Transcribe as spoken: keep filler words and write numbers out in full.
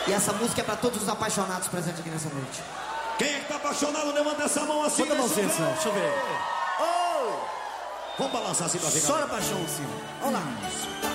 E essa música é pra todos os apaixonados presentes aqui nessa noite. Quem é que tá apaixonado, levanta essa mão assim. Bota a mãozinha assim, deixa eu ver. Oh! Vamos balançar assim pra ficar. Chora paixão, sim. Vamos lá.